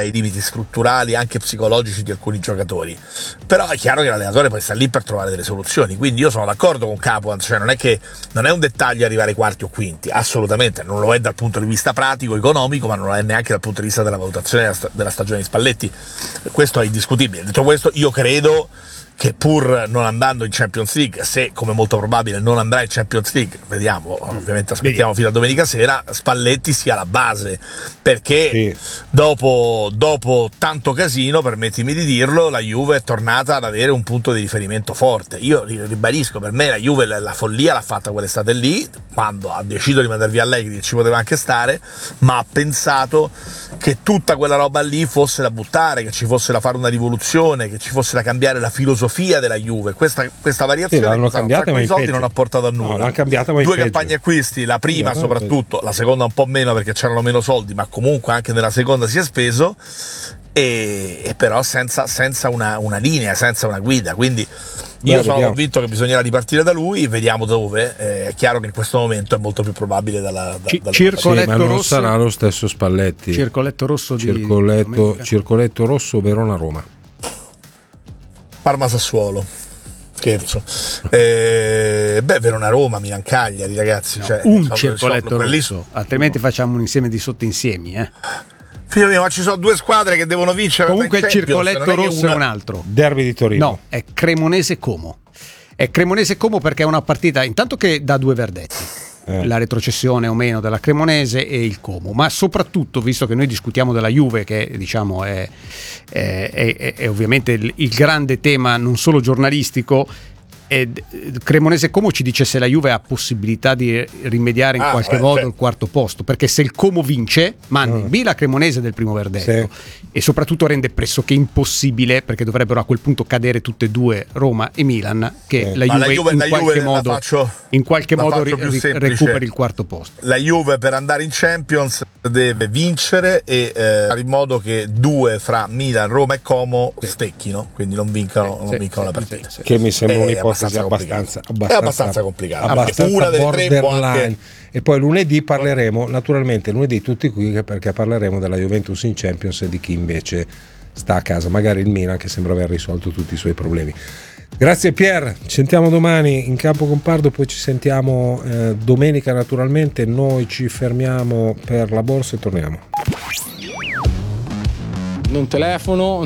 ai limiti strutturali anche psicologici di alcuni giocatori, però è chiaro che l'allenatore poi sta lì per trovare delle soluzioni, quindi io sono d'accordo con Capuan, cioè non è un dettaglio arrivare ai quarti o quinti, assolutamente non lo è dal punto di vista pratico, economico, ma non lo è neanche dal punto di vista della valutazione della stagione di Spalletti, questo è indiscutibile. Detto questo, io credo che pur non andando in Champions League, se come molto probabile non andrà in Champions League, vediamo, ovviamente aspettiamo fino a domenica sera, Spalletti sia la base, perché dopo tanto casino, permettimi di dirlo, la Juve è tornata ad avere un punto di riferimento forte. Io ribadisco, per me la Juve la follia l'ha fatta quell'estate lì, quando ha deciso di mandare via Allegri, che ci poteva anche stare, ma ha pensato che tutta quella roba lì fosse da buttare, che ci fosse da fare una rivoluzione, che ci fosse da cambiare la filosofia della Juve. Questa variazione l'hanno cambiata, ma i soldi non ha portato a nulla. L'hanno cambiata, ma due campagne acquisti, la prima soprattutto, la seconda un po' meno perché c'erano meno soldi, ma comunque anche nella seconda si è speso, e però senza una linea, senza una guida, quindi io sono convinto che bisognerà ripartire da lui, vediamo dove. È chiaro che in questo momento è molto più probabile Circoletto ma non rosso, sarà lo stesso Spalletti. Circoletto rosso Circoletto rosso Verona-Roma, Parma-Sassuolo, scherzo, Verona-Roma, Milan-Cagliari, ragazzi, no, cioè, un circoletto rosso, altrimenti facciamo un insieme di sottoinsiemi, Figlio mio, ma ci sono due squadre che devono vincere. Comunque il circoletto rosso è un altro. Derby di Torino. No, è Cremonese-Como. È Cremonese-Como perché è una partita intanto che dà due verdetti. La retrocessione o meno della Cremonese e il Como, ma soprattutto, visto che noi discutiamo della Juve, che diciamo è ovviamente il grande tema non solo giornalistico, Cremonese Como ci dice se la Juve ha possibilità di rimediare in qualche modo il quarto posto, perché se il Como vince manda in B la Cremonese del primo verdetto e soprattutto rende pressoché impossibile, perché dovrebbero a quel punto cadere tutte e due, Roma e Milan, che la Juve in qualche modo recuperi il quarto posto. La Juve per andare in Champions deve vincere e fare in modo che due fra Milan, Roma e Como stecchino, quindi non vincano la partita, che mi sembra un'ipotesi abbastanza complicata, una delle tre può anche... E poi lunedì parleremo, naturalmente lunedì tutti qui, perché parleremo della Juventus in Champions e di chi invece sta a casa, magari il Milan, che sembra aver risolto tutti i suoi problemi. Grazie Pier, ci sentiamo domani in Campo Compardo, poi ci sentiamo domenica naturalmente. Noi ci fermiamo per la borsa e torniamo. Non telefono,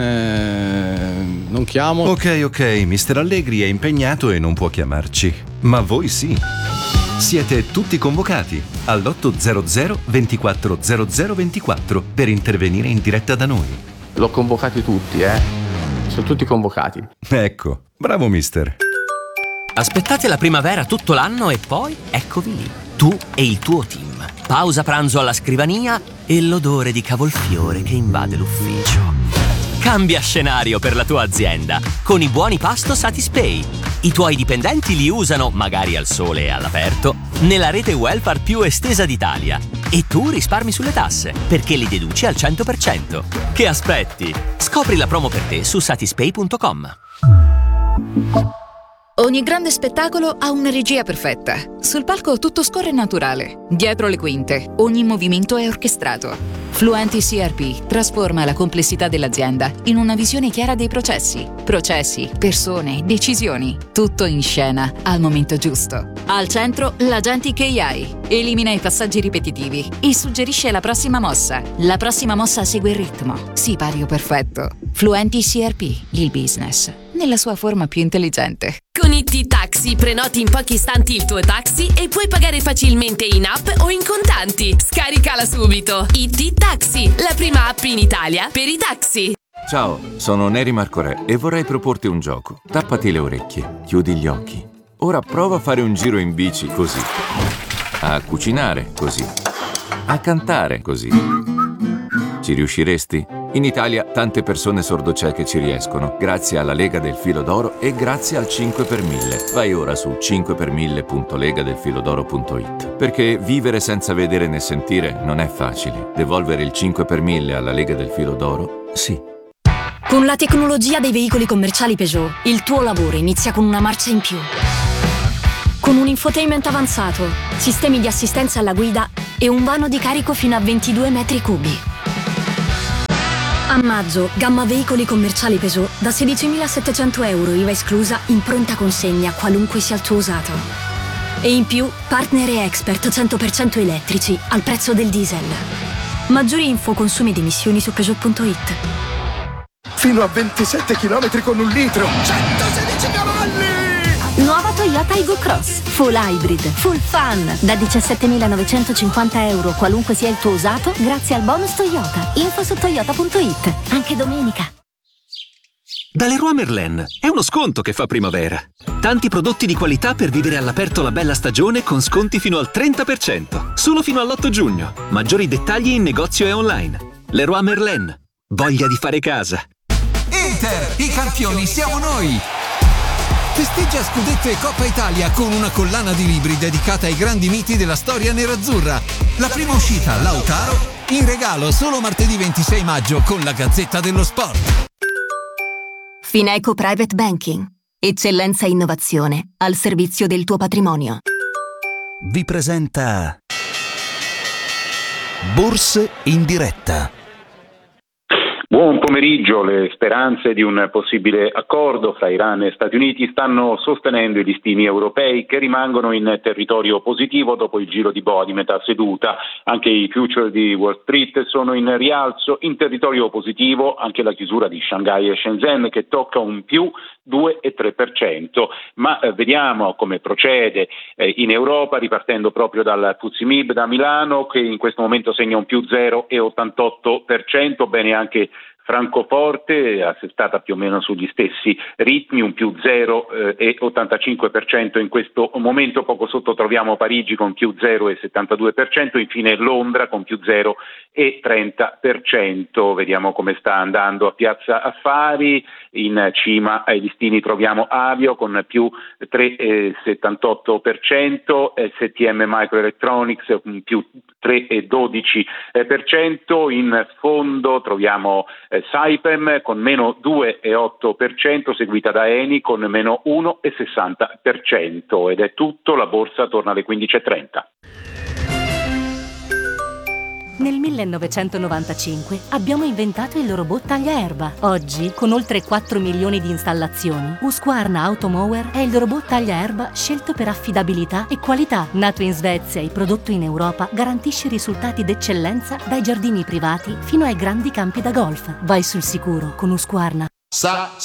non chiamo. Ok, Mister Allegri è impegnato e non può chiamarci, ma voi sì. Siete tutti convocati all'800 24 00 24 per intervenire in diretta da noi. L'ho convocati tutti, sono tutti convocati. Ecco, bravo mister. Aspettate la primavera tutto l'anno e poi eccovi lì, tu e il tuo team. Pausa pranzo alla scrivania e l'odore di cavolfiore che invade l'ufficio. Cambia scenario per la tua azienda con i buoni pasto Satispay. I tuoi dipendenti li usano, magari al sole e all'aperto, nella rete welfare più estesa d'Italia. E tu risparmi sulle tasse, perché li deduci al 100%. Che aspetti? Scopri la promo per te su satispay.com. Ogni grande spettacolo ha una regia perfetta. Sul palco tutto scorre naturale. Dietro le quinte, ogni movimento è orchestrato. Fluenti CRP trasforma la complessità dell'azienda in una visione chiara dei processi, persone, decisioni. Tutto in scena al momento giusto. Al centro l'Agentic AI. Elimina i passaggi ripetitivi e suggerisce la prossima mossa. La prossima mossa segue il ritmo. Sipario perfetto. Fluenti CRP, il business nella sua forma più intelligente. Con IT Taxi prenoti in pochi istanti il tuo taxi e puoi pagare facilmente in app o in contanti. Scaricala subito. IT Taxi, la prima app in Italia per i taxi. Ciao, sono Neri Marco Re e vorrei proporti un gioco. Tappati le orecchie, chiudi gli occhi. Ora prova a fare un giro in bici così. A cucinare così. A cantare così. Ci riusciresti? In Italia tante persone sordocieche ci riescono, grazie alla Lega del Filo d'Oro e grazie al 5 per 1000. Vai ora su 5per1000.legadelfilodoro.it. Perché vivere senza vedere né sentire non è facile. Devolvere il 5 per 1000 alla Lega del Filo d'Oro, sì. Con la tecnologia dei veicoli commerciali Peugeot, il tuo lavoro inizia con una marcia in più. Con un infotainment avanzato, sistemi di assistenza alla guida e un vano di carico fino a 22 metri cubi. A maggio, gamma veicoli commerciali Peugeot da 16.700 euro, IVA esclusa, in pronta consegna, qualunque sia il tuo usato. E in più, partner e expert 100% elettrici, al prezzo del diesel. Maggiori info, consumi ed emissioni su Peugeot.it. Fino a 27 km con 1 litro, 116 cavalli! Nuova Toyota Aygo Cross, full hybrid, full fun, da 17.950 euro, qualunque sia il tuo usato, grazie al bonus Toyota. Info su Toyota.it, anche domenica. Da Leroy Merlin è uno sconto che fa primavera. Tanti prodotti di qualità per vivere all'aperto la bella stagione con sconti fino al 30%, solo fino all'8 giugno. Maggiori dettagli in negozio e online. Leroy Merlin, voglia di fare casa. Inter, i campioni siamo noi! Festeggia Scudetto e Coppa Italia con una collana di libri dedicata ai grandi miti della storia nerazzurra. La prima uscita, Lautaro, in regalo solo martedì 26 maggio con la Gazzetta dello Sport. Fineco Private Banking. Eccellenza e innovazione al servizio del tuo patrimonio. Vi presenta Borse in diretta. Buon pomeriggio. Le speranze di un possibile accordo fra Iran e Stati Uniti stanno sostenendo i listini europei, che rimangono in territorio positivo dopo il giro di boa di metà seduta. Anche i future di Wall Street sono in rialzo, in territorio positivo anche la chiusura di Shanghai e Shenzhen, che tocca un più 2,3%, ma vediamo come procede in Europa, ripartendo proprio dal FTSE MIB da Milano, che in questo momento segna un più 0,88%, bene anche Francoforte, assestata più o meno sugli stessi ritmi, un più 0,85% in questo momento. Poco sotto troviamo Parigi con più 0,72%, infine Londra con più 0,30%. Vediamo come sta andando a Piazza Affari. In cima ai listini troviamo Avio con più 3,78%, STM Microelectronics più 3,12%, in fondo troviamo Saipem con meno 2,8%, seguita da Eni con meno 1,60%. Ed è tutto, la borsa torna alle 15:30. Nel 1995 abbiamo inventato il robot tagliaerba. Oggi, con oltre 4 milioni di installazioni, Husqvarna Automower è il robot tagliaerba scelto per affidabilità e qualità. Nato in Svezia e prodotto in Europa, garantisce risultati d'eccellenza dai giardini privati fino ai grandi campi da golf. Vai sul sicuro con Husqvarna. Sa